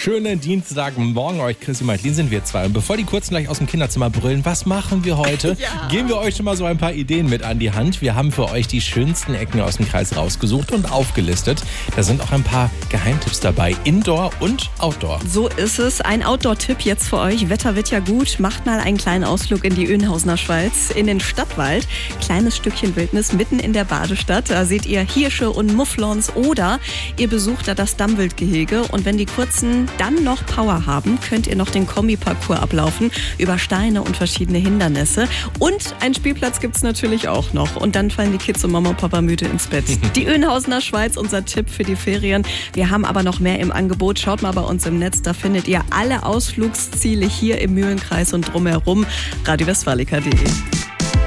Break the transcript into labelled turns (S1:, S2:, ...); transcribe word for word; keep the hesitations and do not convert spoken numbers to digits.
S1: Schönen Dienstagmorgen euch, Chrissy Meitlin sind wir zwei. Und bevor die Kurzen gleich aus dem Kinderzimmer brüllen, was machen wir heute? Ja. Geben wir euch schon mal so ein paar Ideen mit an die Hand. Wir haben für euch die schönsten Ecken aus dem Kreis rausgesucht und aufgelistet. Da sind auch ein paar Geheimtipps dabei, Indoor und Outdoor.
S2: So ist es. Ein Outdoor-Tipp jetzt für euch. Wetter wird ja gut. Macht mal einen kleinen Ausflug in die Önhausener Schweiz, in den Stadtwald. Kleines Stückchen Wildnis mitten in der Badestadt. Da seht ihr Hirsche und Mufflons oder ihr besucht da das Dammwildgehege. Und wenn die Kurzen dann noch Power haben, könnt ihr noch den Kombi-Parcours ablaufen über Steine und verschiedene Hindernisse. Und einen Spielplatz gibt es natürlich auch noch. Und dann fallen die Kids und Mama und Papa müde ins Bett. Die Önhausener Schweiz, unser Tipp für die Ferien. Wir haben aber noch mehr im Angebot. Schaut mal bei uns im Netz, da findet ihr alle Ausflugsziele hier im Mühlenkreis und drumherum. radio westfalica punkt de